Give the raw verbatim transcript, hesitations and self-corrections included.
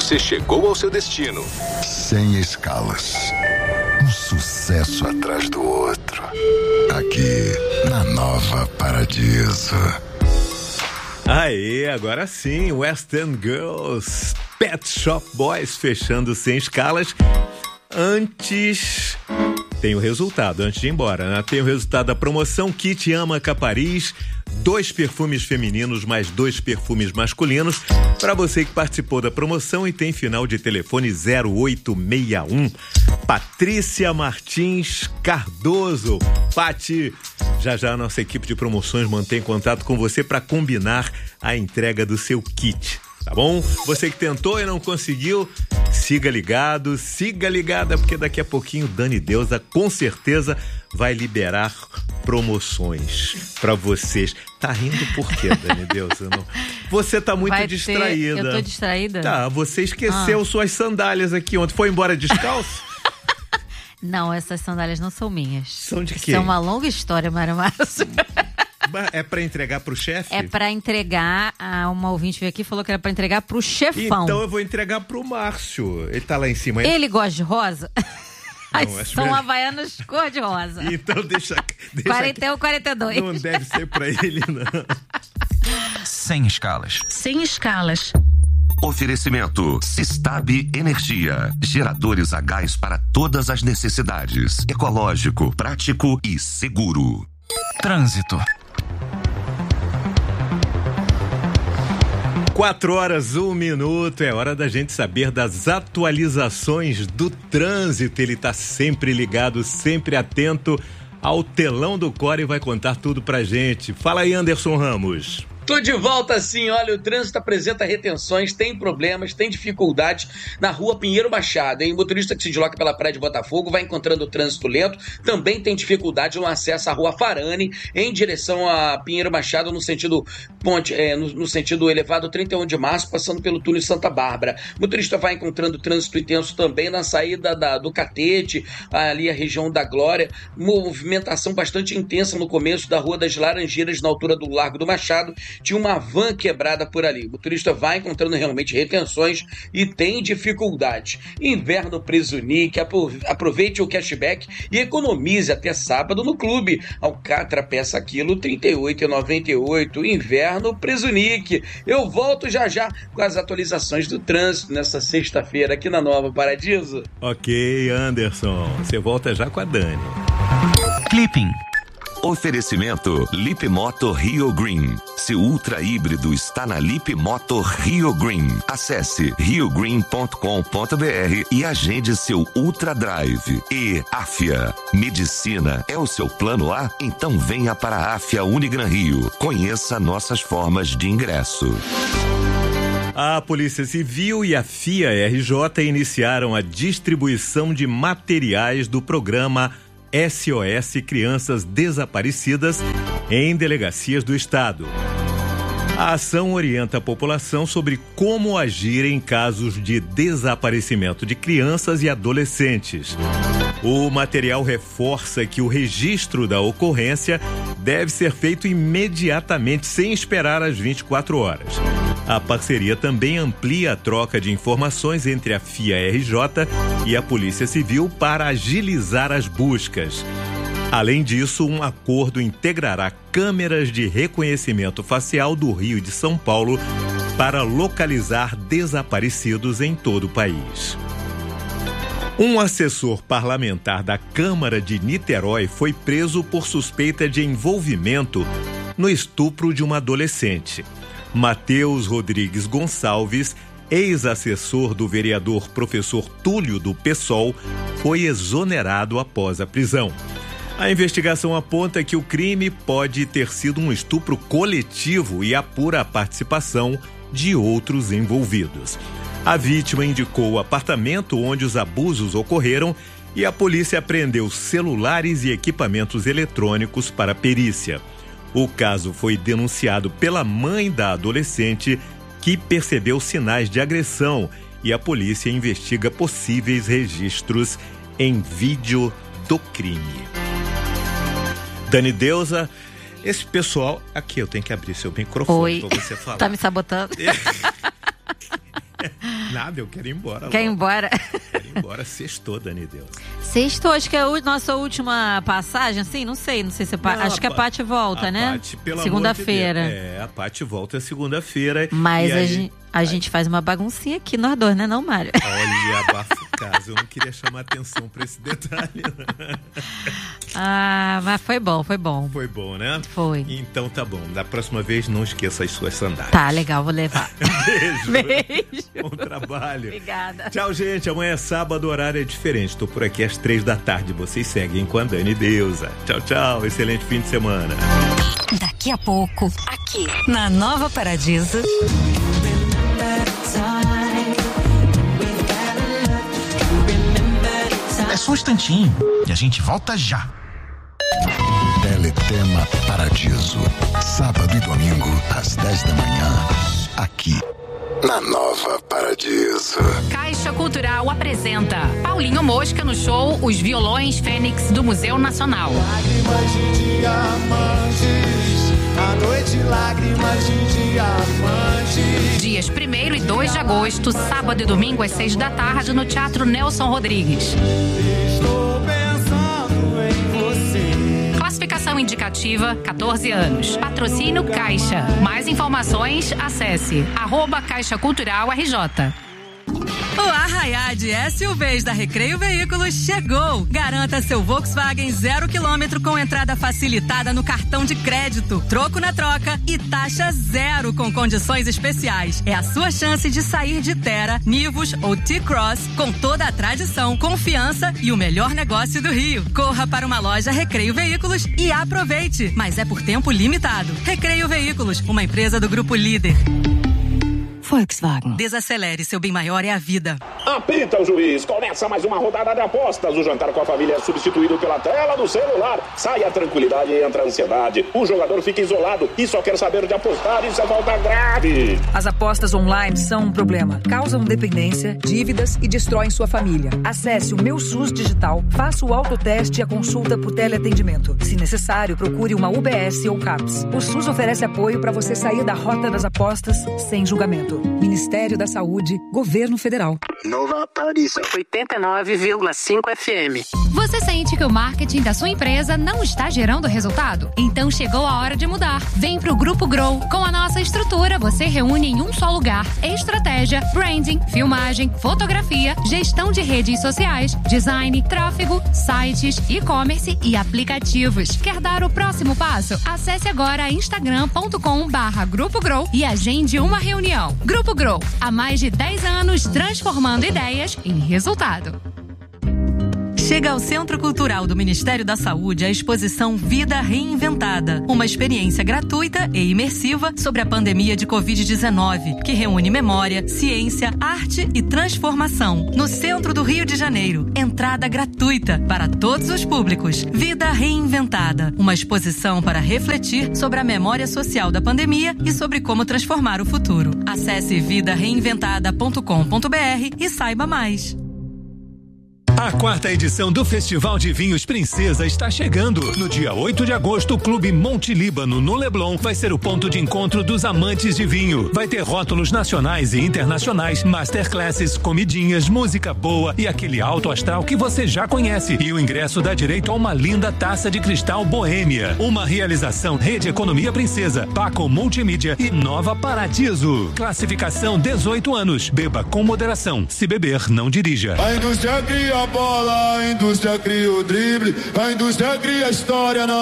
você chegou ao seu destino. Sem escalas. Um sucesso atrás do outro. Aqui, na Nova Paradiso. Aê, agora sim, West End Girls, Pet Shop Boys fechando Sem Escalas. Antes, tem o resultado, antes de ir embora, né? Tem o resultado da promoção Kit Amaca Paris, dois perfumes femininos mais dois perfumes masculinos, para você que participou da promoção e tem final de telefone zero oito seis um. Patrícia Martins Cardoso. Pati, já já a nossa equipe de promoções mantém contato com você para combinar a entrega do seu kit. Tá bom? Você que tentou e não conseguiu, siga ligado, siga ligada, porque daqui a pouquinho Dani Deusa com certeza vai liberar promoções pra vocês. Tá rindo por quê, Dani Deusa? Não. Você tá muito vai distraída. Ter... Eu tô distraída? Tá, você esqueceu ah. suas sandálias aqui ontem. Foi embora descalço? Não, essas sandálias não são minhas. São de quê? São uma longa história, Mara Márcio. É pra entregar pro chefe? É pra entregar, a uma ouvinte veio aqui e falou que era pra entregar pro chefão. Então eu vou entregar pro Márcio. Ele tá lá em cima. Ele gosta de rosa? Não, são melhor... havaianas cor de rosa. Então deixa... deixa quarenta e um, quarenta e dois. Não deve ser pra ele, não. Sem escalas. Sem escalas. Oferecimento Sistab Energia. Geradores a gás para todas as necessidades. Ecológico, prático e seguro. Trânsito. Quatro horas, um minuto, é hora da gente saber das atualizações do trânsito. Ele tá sempre ligado, sempre atento ao telão do Core e vai contar tudo pra gente. Fala aí, Anderson Ramos. Tô de volta sim, olha, o trânsito apresenta retenções, tem problemas, tem dificuldades na rua Pinheiro Machado, hein? O motorista que se desloca pela praia de Botafogo vai encontrando o trânsito lento, também tem dificuldade no acesso à rua Farane, em direção a Pinheiro Machado, no sentido ponte, é, no, no sentido elevado trinta e um de março, passando pelo túnel Santa Bárbara. O motorista vai encontrando trânsito intenso também na saída da, do Catete, ali a região da Glória, movimentação bastante intensa no começo da Rua das Laranjeiras, na altura do Largo do Machado. Tinha uma van quebrada por ali. O motorista vai encontrando realmente retenções e tem dificuldade. Inverno Presunic, aproveite o cashback e economize até sábado no clube. Alcatra peça quilo trinta e oito reais e noventa e oito centavos. Inverno Presunic. Eu volto já já com as atualizações do trânsito nessa sexta-feira aqui na Nova Paradiso. Ok, Anderson. Você volta já com a Dani. Clipping. Oferecimento Lip Moto Rio Green. Seu ultra híbrido está na Lip Moto Rio Green. Acesse rio green ponto com ponto b r e agende seu Ultra Drive. E Afia. Medicina é o seu plano A? Então venha para a Afia Unigran Rio. Conheça nossas formas de ingresso. A Polícia Civil e a F I A R J iniciaram a distribuição de materiais do programa S O S Crianças Desaparecidas em delegacias do Estado. A ação orienta a população sobre como agir em casos de desaparecimento de crianças e adolescentes. O material reforça que o registro da ocorrência deve ser feito imediatamente, sem esperar as vinte e quatro horas. A parceria também amplia a troca de informações entre a F I A R J e a Polícia Civil para agilizar as buscas. Além disso, um acordo integrará câmeras de reconhecimento facial do Rio e de São Paulo para localizar desaparecidos em todo o país. Um assessor parlamentar da Câmara de Niterói foi preso por suspeita de envolvimento no estupro de uma adolescente. Matheus Rodrigues Gonçalves, ex-assessor do vereador professor Túlio do PSOL, foi exonerado após a prisão. A investigação aponta que o crime pode ter sido um estupro coletivo e apura a participação de outros envolvidos. A vítima indicou o apartamento onde os abusos ocorreram e a polícia apreendeu celulares e equipamentos eletrônicos para perícia. O caso foi denunciado pela mãe da adolescente, que percebeu sinais de agressão, e a polícia investiga possíveis registros em vídeo do crime. Dani Deusa, esse pessoal... Aqui, eu tenho que abrir seu microfone para você falar. Tá me sabotando? Nada, eu quero ir embora. Quer ir logo. embora? Quero ir embora. Sextou, Dani Deus. Sextou, acho que é a nossa última passagem, assim, não sei, não sei se é pa... Não, acho a que a Pa- Paty volta, a né? Paty, pelo amor de segunda-feira. Deus. É, a Paty volta segunda-feira. Mas e a, aí- gente, a gente faz uma baguncinha aqui, nós dois, né, não, Mário? Olha, abafa o caso. Eu não queria chamar atenção pra esse detalhe. Ah, mas foi bom, foi bom. Foi bom, né? Foi. Então tá bom. Da próxima vez, não esqueça as suas sandálias. Tá, legal, vou levar. Beijo. Beijo. Bom trabalho. Obrigada. Tchau, gente. Amanhã é sábado, o horário é diferente. Tô por aqui às três da tarde. Vocês seguem com a Dani Deusa. Tchau, tchau. Excelente fim de semana. Daqui a pouco, aqui na Nova Paradiso. É só um instantinho e a gente volta já. Teletema Paradiso. Sábado e domingo, às dez da manhã. Aqui, na Nova Paradiso. Caixa Cultural apresenta Paulinho Mosca no show Os Violões Fênix do Museu Nacional. Lágrimas de diamantes, a noite lágrimas de diamantes. Dias primeiro e dois de agosto, sábado e domingo às seis da tarde no Teatro Nelson Rodrigues. Estou pensando em você. Classificação indicativa, catorze anos. Patrocínio Caixa. Mais informações, acesse arroba Caixa Cultural R J. O Arraiá de S U Vs da Recreio Veículos chegou! Garanta seu Volkswagen zero quilômetro com entrada facilitada no cartão de crédito, troco na troca e taxa zero com condições especiais. É a sua chance de sair de Terra, Nivus ou T-Cross com toda a tradição, confiança e o melhor negócio do Rio. Corra para uma loja Recreio Veículos e aproveite, mas é por tempo limitado. Recreio Veículos, uma empresa do Grupo Líder. Volkswagen. Desacelere, seu bem maior é a vida. Apita o juiz, começa mais uma rodada de apostas. O jantar com a família é substituído pela tela do celular. Sai a tranquilidade e entra a ansiedade. O jogador fica isolado e só quer saber de apostar. Isso é falta grave. As apostas online são um problema. Causam dependência, dívidas e destroem sua família. Acesse o Meu SUS Digital, faça o autoteste e a consulta por teleatendimento. Se necessário, procure uma U B S ou CAPS. O SUS oferece apoio para você sair da rota das apostas sem julgamento. Ministério da Saúde, Governo Federal. Nova Paradiso, oitenta e nove vírgula cinco F M. Você sente que o marketing da sua empresa não está gerando resultado? Então chegou a hora de mudar. Vem pro Grupo Grow. Com a nossa estrutura, você reúne em um só lugar estratégia, branding, filmagem, fotografia, gestão de redes sociais, design, tráfego, sites, e-commerce e aplicativos. Quer dar o próximo passo? Acesse agora instagram ponto com barra Grupo Grow e agende uma reunião. Grupo Grow, há mais de dez anos transformando ideias em resultado. Chega ao Centro Cultural do Ministério da Saúde a exposição Vida Reinventada, uma experiência gratuita e imersiva sobre a pandemia de covid dezenove, que reúne memória, ciência, arte e transformação. No centro do Rio de Janeiro, entrada gratuita para todos os públicos. Vida Reinventada, uma exposição para refletir sobre a memória social da pandemia e sobre como transformar o futuro. Acesse vida reinventada ponto com ponto b r e saiba mais. A quarta edição do Festival de Vinhos Princesa está chegando. No dia oito de agosto, o Clube Monte Líbano, no Leblon, vai ser o ponto de encontro dos amantes de vinho. Vai ter rótulos nacionais e internacionais, masterclasses, comidinhas, música boa e aquele alto astral que você já conhece. E o ingresso dá direito a uma linda taça de cristal boêmia. Uma realização Rede Economia Princesa, Paco Multimídia e Nova Paradiso. Classificação dezoito anos. Beba com moderação. Se beber, não dirija. A indústria cria bola, a indústria cria o drible, a indústria cria a história.